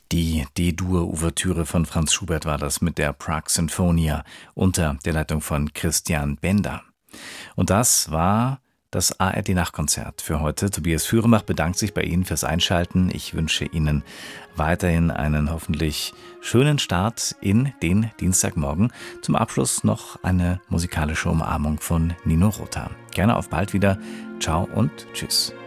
Die D-Dur-Ouvertüre von Franz Schubert war das mit der Prague Sinfonia unter der Leitung von Christian Bender. Und das war das ARD-Nachtkonzert für heute. Tobias Führenbach bedankt sich bei Ihnen fürs Einschalten. Ich wünsche Ihnen weiterhin einen hoffentlich schönen Start in den Dienstagmorgen. Zum Abschluss noch eine musikalische Umarmung von Nino Rota. Gerne auf bald wieder. Ciao und tschüss.